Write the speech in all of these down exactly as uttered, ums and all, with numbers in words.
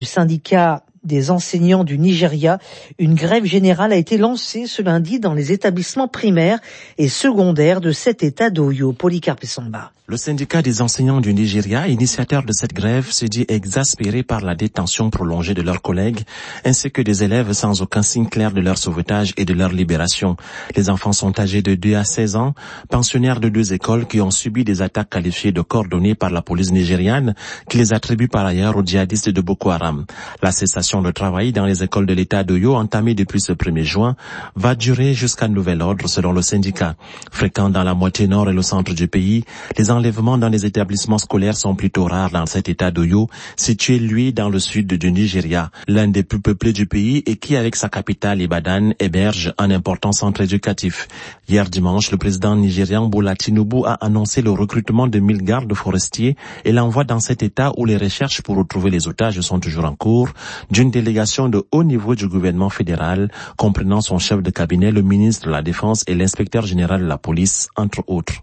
Du syndicat des enseignants du Nigeria, une grève générale a été lancée ce lundi dans les établissements primaires et secondaires de cet État d'Oyo. Polycarpe Samba. Le syndicat des enseignants du Nigeria, initiateur de cette grève, se dit exaspéré par la détention prolongée de leurs collègues, ainsi que des élèves sans aucun signe clair de leur sauvetage et de leur libération. Les enfants sont âgés de deux à seize ans, pensionnaires de deux écoles qui ont subi des attaques qualifiées de coordonnées par la police nigériane, qui les attribue par ailleurs aux djihadistes de Boko Haram. La cessation de travail dans les écoles de l'État d'Oyo, entamée depuis ce premier juin, va durer jusqu'à nouvel ordre selon le syndicat. Fréquent dans la moitié nord et le centre du pays, les enlèvements dans les établissements scolaires sont plutôt rares dans cet État d'Oyo, situé lui dans le sud du Nigeria, l'un des plus peuplés du pays et qui, avec sa capitale Ibadan, héberge un important centre éducatif. Hier dimanche, le président nigérian Bola Tinubu a annoncé le recrutement de mille gardes forestiers et l'envoi dans cet État où les recherches pour retrouver les otages sont toujours en cours d'une délégation de haut niveau du gouvernement fédéral, comprenant son chef de cabinet, le ministre de la Défense et l'inspecteur général de la police, entre autres.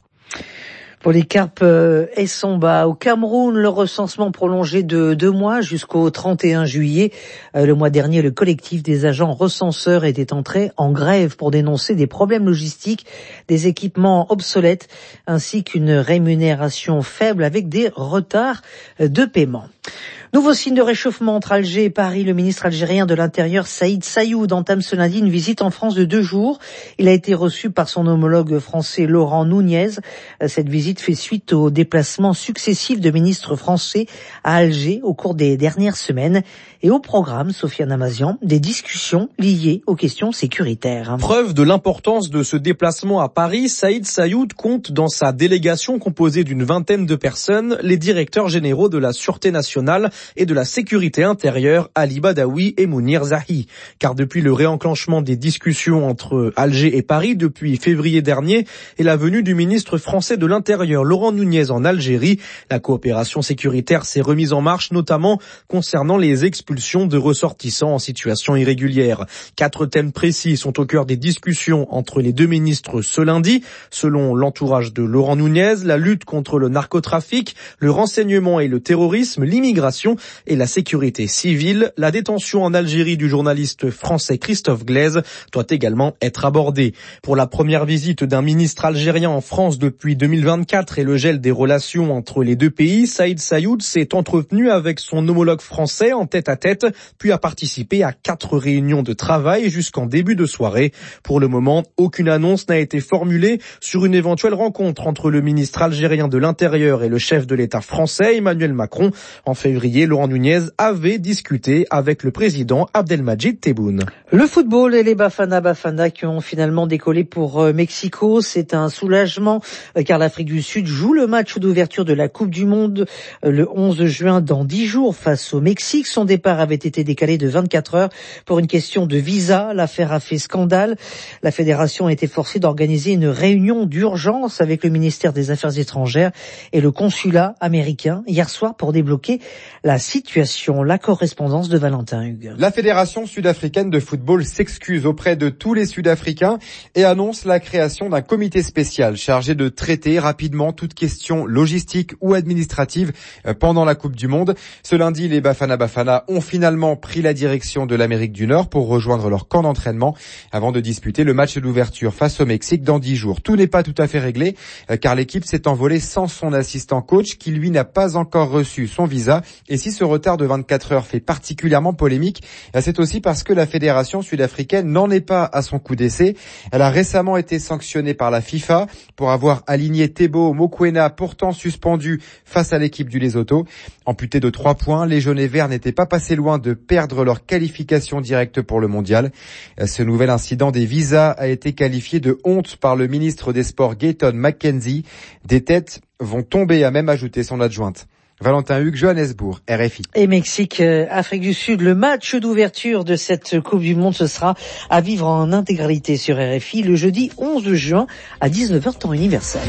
Polycarpe Essomba. Au Cameroun, le recensement prolongé de deux mois jusqu'au trente et un juillet. Le mois dernier, le collectif des agents recenseurs était entré en grève pour dénoncer des problèmes logistiques, des équipements obsolètes, ainsi qu'une rémunération faible avec des retards de paiement. Nouveau signe de réchauffement entre Alger et Paris. Le ministre algérien de l'Intérieur, Saïd Sayoud, entame ce lundi une visite en France de deux jours. Il a été reçu par son homologue français Laurent Nunez. Cette visite fait suite aux déplacements successifs de ministres français à Alger au cours des dernières semaines. Et au programme, Sofiane Amazian, des discussions liées aux questions sécuritaires. Preuve de l'importance de ce déplacement à Paris, Saïd Sayoud compte dans sa délégation composée d'une vingtaine de personnes les directeurs généraux de la Sûreté nationale et de la sécurité intérieure, Ali Badawi et Mounir Zahi. Car depuis le réenclenchement des discussions entre Alger et Paris depuis février dernier et la venue du ministre français de l'Intérieur, Laurent Nunez, en Algérie, la coopération sécuritaire s'est remise en marche, notamment concernant les expulsions de ressortissants en situation irrégulière. Quatre thèmes précis sont au cœur des discussions entre les deux ministres ce lundi. Selon l'entourage de Laurent Nunez, la lutte contre le narcotrafic, le renseignement et le terrorisme, l'immigration et la sécurité civile. La détention en Algérie du journaliste français Christophe Glaise doit également être abordée. Pour la première visite d'un ministre algérien en France depuis deux mille vingt-quatre et le gel des relations entre les deux pays, Saïd Sayoud s'est entretenu avec son homologue français en tête à tête, puis a participé à quatre réunions de travail jusqu'en début de soirée. Pour le moment, aucune annonce n'a été formulée sur une éventuelle rencontre entre le ministre algérien de l'Intérieur et le chef de l'État français, Emmanuel Macron. En février, Laurent Nunez avait discuté avec le président Abdelmadjid Tebboune. Le football et les Bafana Bafana qui ont finalement décollé pour Mexico, c'est un soulagement car l'Afrique du Sud joue le match d'ouverture de la Coupe du Monde le onze juin dans dix jours face au Mexique. Son départ avait été décalé de vingt-quatre heures pour une question de visa. L'affaire a fait scandale. La fédération a été forcée d'organiser une réunion d'urgence avec le ministère des Affaires étrangères et le consulat américain hier soir pour débloquer la situation. La correspondance de Valentin Hugues. La fédération sud-africaine de football s'excuse auprès de tous les Sud-Africains et annonce la création d'un comité spécial chargé de traiter rapidement toute question logistique ou administrative pendant la Coupe du Monde. Ce lundi, les Bafana Bafana ont finalement pris la direction de l'Amérique du Nord pour rejoindre leur camp d'entraînement avant de disputer le match d'ouverture face au Mexique dans dix jours. Tout n'est pas tout à fait réglé car l'équipe s'est envolée sans son assistant coach qui lui n'a pas encore reçu son visa. Et si ce retard de vingt-quatre heures fait particulièrement polémique, c'est aussi parce que la fédération sud-africaine n'en est pas à son coup d'essai. Elle a récemment été sanctionnée par la FIFA pour avoir aligné Teboho Mokoena, pourtant suspendu face à l'équipe du Lesotho. Amputé de trois points, les jaunes et verts n'étaient pas passés loin de perdre leur qualification directe pour le mondial. Ce nouvel incident des visas a été qualifié de honte par le ministre des Sports Gayton McKenzie. Des têtes vont tomber, a même ajouté son adjointe. Valentin Hugues, Johannesburg, R F I. Et Mexique, euh, Afrique du Sud, le match d'ouverture de cette Coupe du Monde, ce sera à vivre en intégralité sur R F I le jeudi onze juin à dix-neuf heures temps universel.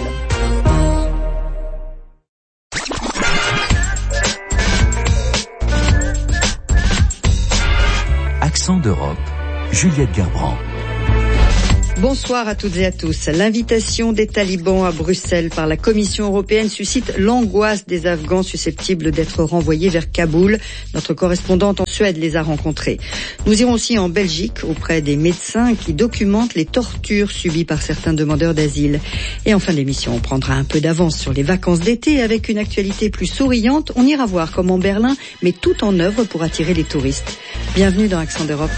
Accent d'Europe, Juliette Gerbrand. Bonsoir à toutes et à tous. L'invitation des talibans à Bruxelles par la Commission européenne suscite l'angoisse des Afghans susceptibles d'être renvoyés vers Kaboul. Notre correspondante en Suède les a rencontrés. Nous irons aussi en Belgique auprès des médecins qui documentent les tortures subies par certains demandeurs d'asile. Et en fin d'émission, on prendra un peu d'avance sur les vacances d'été avec une actualité plus souriante. On ira voir comment Berlin met tout en œuvre pour attirer les touristes. Bienvenue dans Accent d'Europe.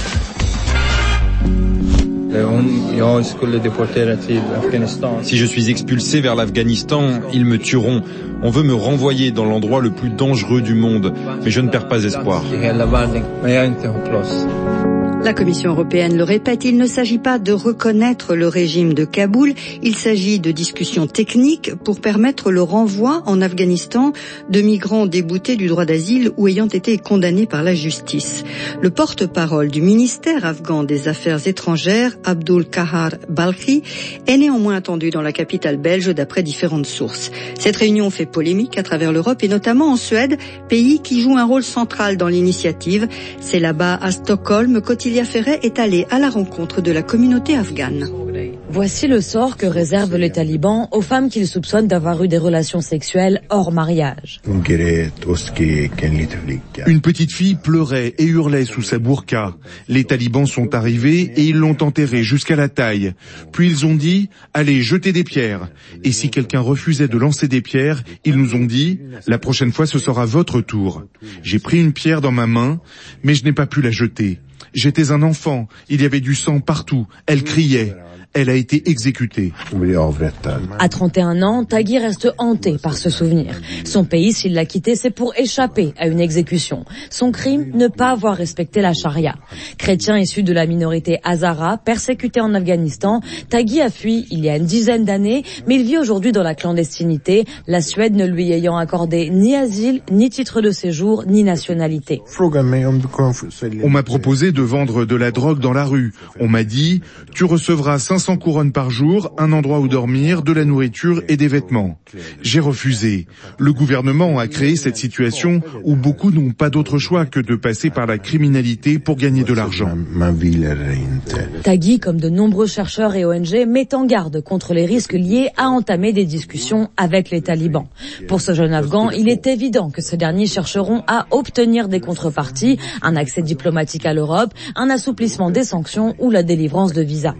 Si je suis expulsé vers l'Afghanistan, ils me tueront. On veut me renvoyer dans l'endroit le plus dangereux du monde, mais je ne perds pas espoir. La Commission européenne le répète, il ne s'agit pas de reconnaître le régime de Kaboul, il s'agit de discussions techniques pour permettre le renvoi en Afghanistan de migrants déboutés du droit d'asile ou ayant été condamnés par la justice. Le porte-parole du ministère afghan des Affaires étrangères, Abdul Kahar Balkhi, est néanmoins attendu dans la capitale belge d'après différentes sources. Cette réunion fait polémique à travers l'Europe et notamment en Suède, pays qui joue un rôle central dans l'initiative. C'est là-bas, à Stockholm, qu'Ottilia Ferret est allée à la rencontre de la communauté afghane. Voici le sort que réservent les talibans aux femmes qu'ils soupçonnent d'avoir eu des relations sexuelles hors mariage. Une petite fille pleurait et hurlait sous sa burqa. Les talibans sont arrivés et ils l'ont enterrée jusqu'à la taille. Puis ils ont dit « Allez, jetez des pierres ». Et si quelqu'un refusait de lancer des pierres, ils nous ont dit « La prochaine fois, ce sera votre tour ». J'ai pris une pierre dans ma main, mais je n'ai pas pu la jeter. J'étais un enfant, il y avait du sang partout, elle criait. Elle a été exécutée. À trente et un ans, Taghi reste hanté par ce souvenir. Son pays, s'il l'a quitté, c'est pour échapper à une exécution. Son crime, ne pas avoir respecté la charia. Chrétien issu de la minorité Hazara, persécuté en Afghanistan, Taghi a fui il y a une dizaine d'années, mais il vit aujourd'hui dans la clandestinité, la Suède ne lui ayant accordé ni asile, ni titre de séjour, ni nationalité. On m'a proposé de vendre de la drogue dans la rue. On m'a dit, tu recevras cinq cents couronnes par jour, un endroit où dormir, de la nourriture et des vêtements. J'ai refusé. Le gouvernement a créé cette situation où beaucoup n'ont pas d'autre choix que de passer par la criminalité pour gagner de l'argent. Taghi, comme de nombreux chercheurs et O N G, met en garde contre les risques liés à entamer des discussions avec les talibans. Pour ce jeune Afghan, il est évident que ces derniers chercheront à obtenir des contreparties, un accès diplomatique à l'Europe, un assouplissement des sanctions ou la délivrance de visas.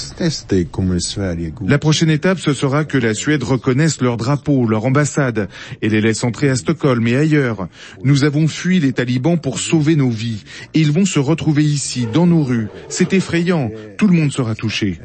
La prochaine étape, ce sera que la Suède reconnaisse leur drapeau, leur ambassade, et les laisse entrer à Stockholm et ailleurs. Nous avons fui les talibans pour sauver nos vies, et ils vont se retrouver ici, dans nos rues. C'est effrayant, tout le monde sera touché.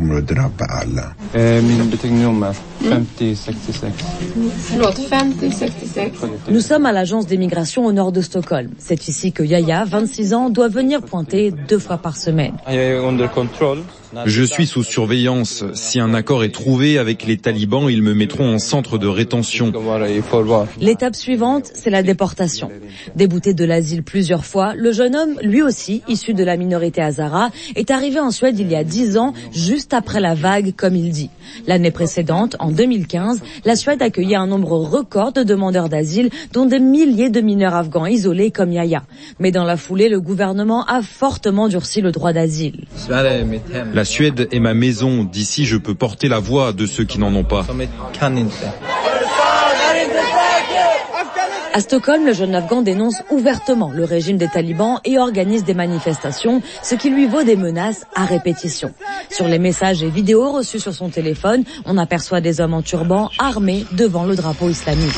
Nous sommes à l'agence d'immigration au nord de Stockholm. C'est ici que Yaya, vingt-six ans, doit venir pointer deux fois par semaine. Je suis sous surveillance. Si un accord est trouvé avec les talibans, ils me mettront en centre de rétention. L'étape suivante, c'est la déportation. Débouté de l'asile plusieurs fois, le jeune homme, lui aussi, issu de la minorité Hazara, est arrivé en Suède il y a dix ans, juste après la vague, comme il dit. L'année précédente, en deux mille quinze, la Suède accueillait un nombre record de demandeurs d'asile, dont des milliers de mineurs afghans isolés comme Yaya. Mais dans la foulée, le gouvernement a fortement durci le droit d'asile. La Suède est ma maison. D'ici, je peux porter la voix de ceux qui n'en ont pas. À Stockholm, le jeune Afghan dénonce ouvertement le régime des talibans et organise des manifestations, ce qui lui vaut des menaces à répétition. Sur les messages et vidéos reçus sur son téléphone, on aperçoit des hommes en turban armés devant le drapeau islamique.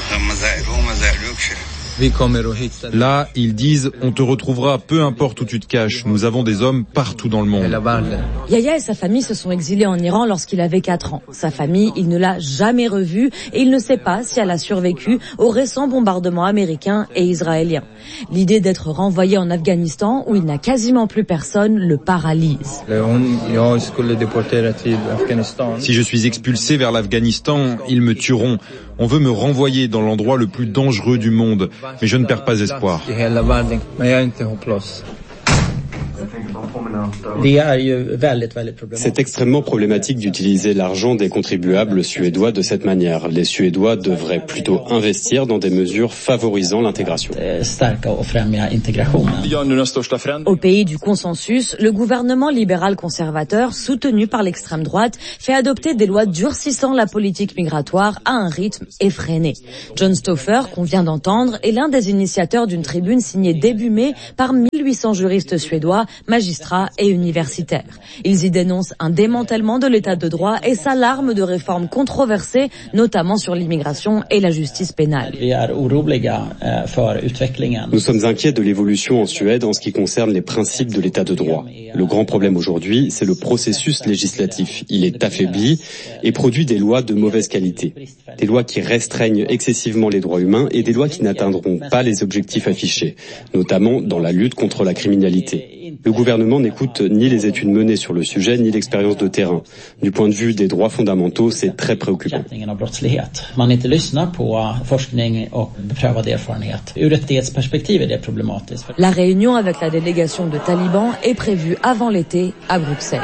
Là, ils disent « On te retrouvera peu importe où tu te caches. Nous avons des hommes partout dans le monde. » Yaya et sa famille se sont exilés en Iran lorsqu'il avait quatre ans. Sa famille, il ne l'a jamais revue et il ne sait pas si elle a survécu aux récents bombardements américains et israéliens. L'idée d'être renvoyé en Afghanistan, où il n'a quasiment plus personne, le paralyse. Si je suis expulsé vers l'Afghanistan, ils me tueront. On veut me renvoyer dans l'endroit le plus dangereux du monde, mais je ne perds pas espoir. C'est extrêmement problématique d'utiliser l'argent des contribuables suédois de cette manière. Les Suédois devraient plutôt investir dans des mesures favorisant l'intégration. Au pays du consensus, le gouvernement libéral-conservateur, soutenu par l'extrême droite, fait adopter des lois durcissant la politique migratoire à un rythme effréné. John Stauffer, qu'on vient d'entendre, est l'un des initiateurs d'une tribune signée début mai par mille huit cents juristes suédois, magistrats et universitaires. Ils y dénoncent un démantèlement de l'état de droit et s'alarment de réformes controversées, notamment sur l'immigration et la justice pénale. Nous sommes inquiets de l'évolution en Suède en ce qui concerne les principes de l'état de droit. Le grand problème aujourd'hui, c'est le processus législatif. Il est affaibli et produit des lois de mauvaise qualité. Des lois qui restreignent excessivement les droits humains et des lois qui n'atteindront pas les objectifs affichés, notamment dans la lutte contre la criminalité. Le gouvernement n'écoute ni les études menées sur le sujet, ni l'expérience de terrain. Du point de vue des droits fondamentaux, c'est très préoccupant. La réunion avec la délégation de talibans est prévue avant l'été à Bruxelles.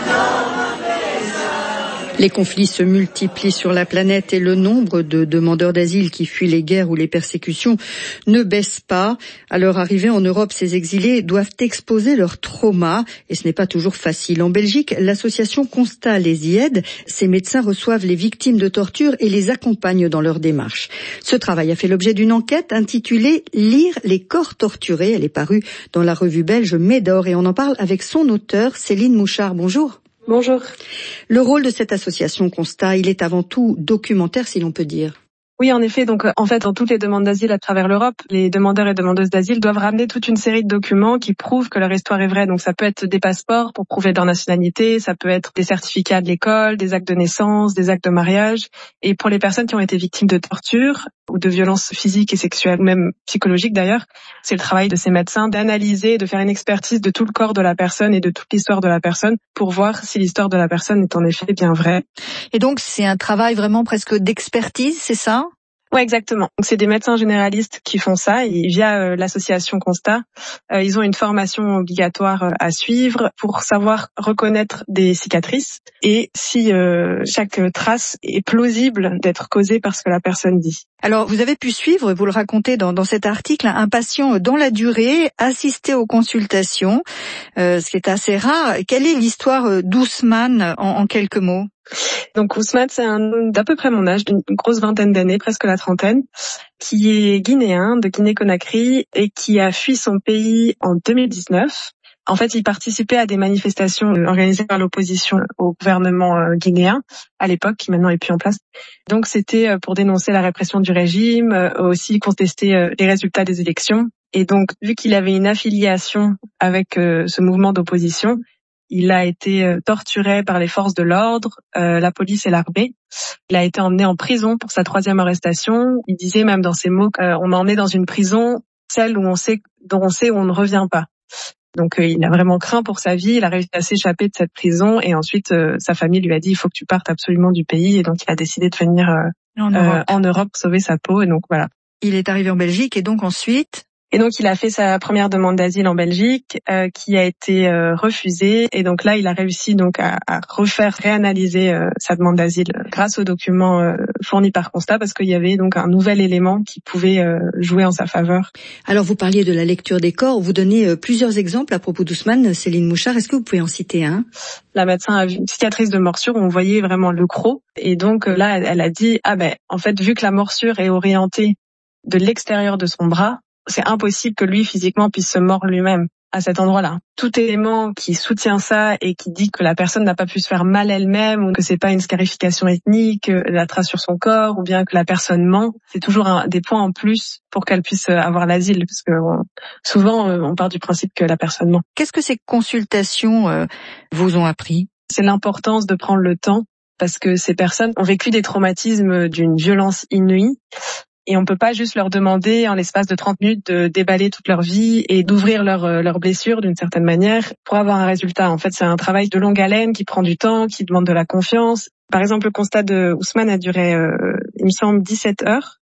Les conflits se multiplient sur la planète et le nombre de demandeurs d'asile qui fuient les guerres ou les persécutions ne baisse pas. À leur arrivée en Europe, ces exilés doivent exposer leurs traumas et ce n'est pas toujours facile. En Belgique, l'association Constat les y aide. Ces médecins reçoivent les victimes de torture et les accompagnent dans leur démarche. Ce travail a fait l'objet d'une enquête intitulée « Lire les corps torturés ». Elle est parue dans la revue belge Médor et on en parle avec son auteur Céline Mouchard. Bonjour. Bonjour. Le rôle de cette association Constat, il est avant tout documentaire, si l'on peut dire. Oui, en effet. Donc, en fait, dans toutes les demandes d'asile à travers l'Europe, les demandeurs et demandeuses d'asile doivent ramener toute une série de documents qui prouvent que leur histoire est vraie. Donc, ça peut être des passeports pour prouver leur nationalité, ça peut être des certificats de l'école, des actes de naissance, des actes de mariage. Et pour les personnes qui ont été victimes de torture ou de violences physiques et sexuelles, même psychologiques d'ailleurs, c'est le travail de ces médecins d'analyser, de faire une expertise de tout le corps de la personne et de toute l'histoire de la personne pour voir si l'histoire de la personne est en effet bien vraie. Et donc, c'est un travail vraiment presque d'expertise, c'est ça ? Ouais, exactement. Donc c'est des médecins généralistes qui font ça et via euh, l'association Constat, euh, ils ont une formation obligatoire euh, à suivre pour savoir reconnaître des cicatrices et si euh, chaque trace est plausible d'être causée par ce que la personne dit. Alors, vous avez pu suivre, vous le racontez dans, dans cet article, un patient dans la durée, assisté aux consultations, euh, ce qui est assez rare. Quelle est l'histoire d'Ousmane en, en quelques mots ? Donc Ousmane, c'est un homme d'à peu près mon âge, d'une grosse vingtaine d'années, presque la trentaine, qui est guinéen, de Guinée-Conakry, et qui a fui son pays en deux mille dix-neuf. En fait, il participait à des manifestations organisées par l'opposition au gouvernement guinéen, à l'époque, qui maintenant est plus en place. Donc c'était pour dénoncer la répression du régime, aussi contester les résultats des élections. Et donc, vu qu'il avait une affiliation avec ce mouvement d'opposition, il a été torturé par les forces de l'ordre, euh, la police et l'armée. Il a été emmené en prison pour sa troisième arrestation. Il disait même dans ses mots qu'on m'a emmené dans une prison, celle où on sait, dont on sait où on ne revient pas. Donc euh, il a vraiment craint pour sa vie. Il a réussi à s'échapper de cette prison et ensuite euh, sa famille lui a dit il faut que tu partes absolument du pays et donc il a décidé de venir euh, en, Europe. Euh, en Europe sauver sa peau et donc voilà. Il est arrivé en Belgique et donc ensuite. Et donc, il a fait sa première demande d'asile en Belgique, euh, qui a été euh, refusée. Et donc là, il a réussi donc à, à refaire, réanalyser euh, sa demande d'asile grâce aux documents euh, fournis par Constat, parce qu'il y avait donc un nouvel élément qui pouvait euh, jouer en sa faveur. Alors, vous parliez de la lecture des corps. Vous donnez euh, plusieurs exemples à propos d'Ousmane, Céline Mouchard. Est-ce que vous pouvez en citer un ? La médecin a vu une cicatrice de morsure où on voyait vraiment le croc. Et donc euh, là, elle, elle a dit, ah ben, en fait, vu que la morsure est orientée de l'extérieur de son bras, c'est impossible que lui, physiquement, puisse se mordre lui-même à cet endroit-là. Tout élément qui soutient ça et qui dit que la personne n'a pas pu se faire mal elle-même ou que c'est pas une scarification ethnique, la trace sur son corps ou bien que la personne ment, c'est toujours un, des points en plus pour qu'elle puisse avoir l'asile parce que on, souvent, on part du principe que la personne ment. Qu'est-ce que ces consultations euh, vous ont appris ? C'est l'importance de prendre le temps parce que ces personnes ont vécu des traumatismes d'une violence inouïe. Et on peut pas juste leur demander en l'espace de trente minutes de déballer toute leur vie et d'ouvrir leurs leurs blessures d'une certaine manière pour avoir un résultat. En fait, c'est un travail de longue haleine qui prend du temps, qui demande de la confiance. Par exemple, le constat de Ousmane a duré, euh, il me semble, dix-sept heures.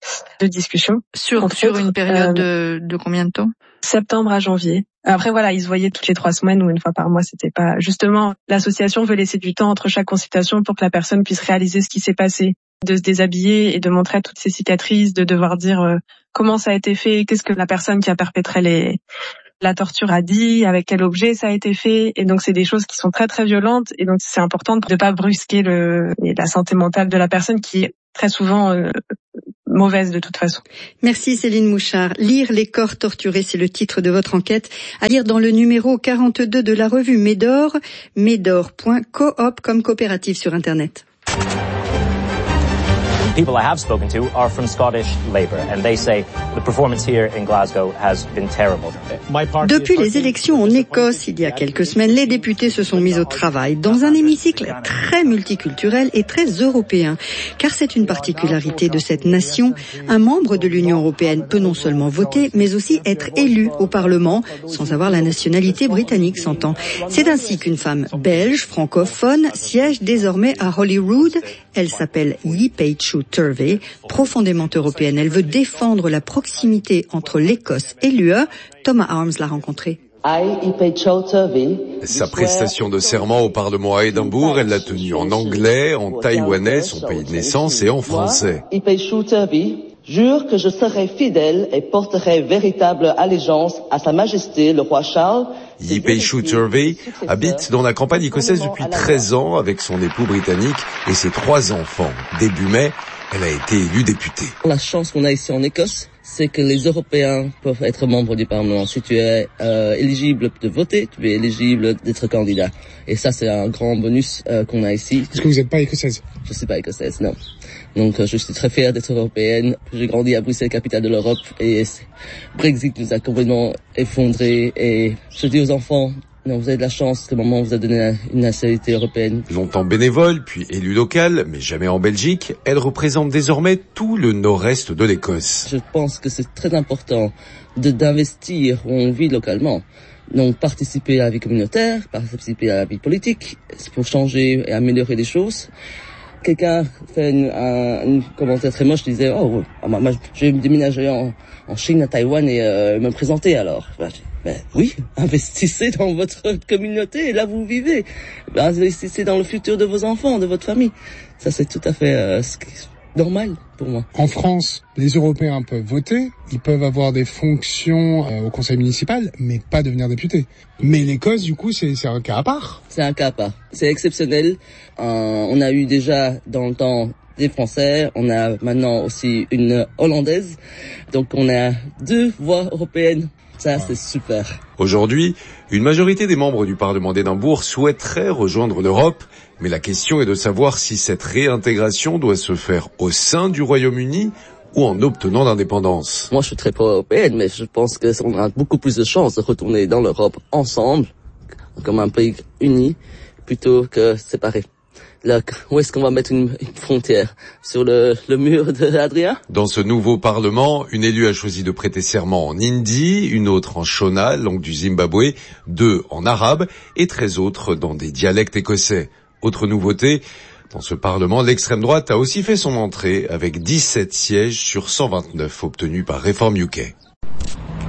de discussion. Sur, sur une période euh, de, de combien de temps? Septembre à janvier. Après voilà, ils se voyaient toutes les trois semaines ou une fois par mois. C'était pas justement l'association veut laisser du temps entre chaque consultation pour que la personne puisse réaliser ce qui s'est passé, de se déshabiller et de montrer toutes ces cicatrices, de devoir dire euh, comment ça a été fait, qu'est-ce que la personne qui a perpétré les la torture a dit, avec quel objet ça a été fait. Et donc c'est des choses qui sont très très violentes et donc c'est important de pas brusquer le la santé mentale de la personne qui est très souvent euh, mauvaise de toute façon. Merci Céline Mouchard. Lire les corps torturés, c'est le titre de votre enquête. À lire dans le numéro quarante-deux de la revue Médor, médor point coop comme coopérative sur Internet. People I have spoken to are from Scottish Labour, and they say the performance here in Glasgow has been terrible. Depuis les élections en Écosse, il y a quelques semaines, les députés se sont mis au travail dans un hémicycle très multiculturel et très européen. Car c'est une particularité de cette nation. Un membre de l'Union européenne peut non seulement voter, mais aussi être élu au Parlement, sans avoir la nationalité britannique, s'entend. C'est ainsi qu'une femme belge, francophone, siège désormais à Holyrood. Elle s'appelle Yipeichu Turvey, profondément européenne. Elle veut défendre la proximité entre l'Écosse et l'U E. Thomas Arms l'a rencontrée. Sa prestation de serment au Parlement à Édimbourg, elle l'a tenue en anglais, en taïwanais, son pays de naissance, et en français. Jure que je serai fidèle et porterai véritable allégeance à Sa Majesté le roi Charles. Yipeichu Turvey habite dans la campagne écossaise depuis treize ans avec son époux britannique et ses trois enfants. Début mai, elle a été élue députée. La chance qu'on a ici en Écosse, c'est que les Européens peuvent être membres du Parlement. Si tu es euh, éligible de voter, tu es éligible d'être candidat. Et ça, c'est un grand bonus euh, qu'on a ici. Est-ce que vous n'êtes pas écossaise? Je suis pas écossaise, non. Donc euh, je suis très fière d'être européenne. J'ai grandi à Bruxelles, capitale de l'Europe, et Brexit nous a complètement effondrés. Et je dis aux enfants, non, vous avez de la chance que maman vous a donné une nationalité européenne. Longtemps bénévole, puis élue locale, mais jamais en Belgique, elle représente désormais tout le nord-est de l'Écosse. Je pense que c'est très important de d'investir où on vit localement. Donc participer à la vie communautaire, participer à la vie politique, pour changer et améliorer les choses. Quelqu'un fait une, un, un commentaire très moche, disait « Oh, moi, moi, je vais me déménager en, en Chine, à Taïwan et euh, me présenter alors. » Ben, ben oui, investissez dans votre communauté, et là vous vivez. Ben, investissez dans le futur de vos enfants, de votre famille. Ça c'est tout à fait euh, normal pour moi. En France, les Européens peuvent voter, ils peuvent avoir des fonctions euh, au conseil municipal, mais pas devenir député. Mais l'Écosse, du coup, c'est, c'est un cas à part. C'est un cas à part. C'est exceptionnel. Euh, on a eu déjà dans le temps des Français, on a maintenant aussi une Hollandaise. Donc on a deux voix européennes. Ça, c'est super. Aujourd'hui, une majorité des membres du Parlement d'Édimbourg souhaiteraient rejoindre l'Europe, mais la question est de savoir si cette réintégration doit se faire au sein du Royaume-Uni ou en obtenant l'indépendance. Moi, je suis très pro-européenne, mais je pense qu'on a beaucoup plus de chances de retourner dans l'Europe ensemble, comme un pays uni, plutôt que séparé. Là, où est-ce qu'on va mettre une, une frontière? Sur le, le mur d'Adrien? Dans ce nouveau Parlement, une élue a choisi de prêter serment en hindi, une autre en shona, langue du Zimbabwe, deux en arabe et treize autres dans des dialectes écossais. Autre nouveauté, dans ce Parlement, l'extrême droite a aussi fait son entrée avec dix-sept sièges sur cent vingt-neuf obtenus par Reform U K.